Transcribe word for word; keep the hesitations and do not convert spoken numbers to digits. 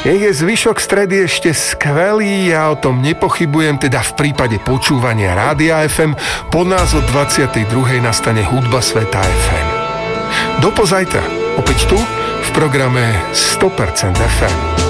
Nech je zvyšok stredy ešte skvelý, ja o tom nepochybujem, teda v prípade počúvania Rádia ef em, po nás od dvadsiatej druhej nastane Hudba sveta ef em. Do pozajtra, opäť tu, v programe sto percent ef em.